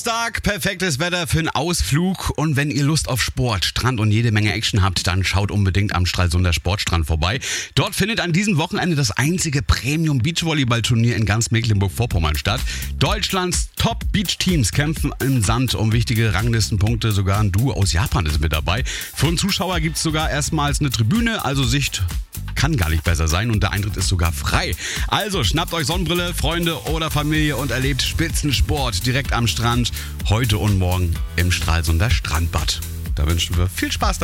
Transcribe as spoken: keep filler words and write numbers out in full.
Tag, perfektes Wetter für einen Ausflug, und wenn ihr Lust auf Sport, Strand und jede Menge Action habt, dann schaut unbedingt am Stralsunder Sportstrand vorbei. Dort findet an diesem Wochenende das einzige Premium-Beachvolleyball-Turnier in ganz Mecklenburg-Vorpommern statt. Deutschlands Top-Beach-Teams kämpfen im Sand um wichtige Ranglistenpunkte, sogar ein Duo aus Japan ist mit dabei. Für einen Zuschauer gibt es sogar erstmals eine Tribüne, also Sicht kann gar nicht besser sein, und der Eintritt ist sogar frei. Also schnappt euch Sonnenbrille, Freunde oder Familie und erlebt Spitzensport direkt am Strand. Heute und morgen im Stralsunder Strandbad. Da wünschen wir viel Spaß dabei.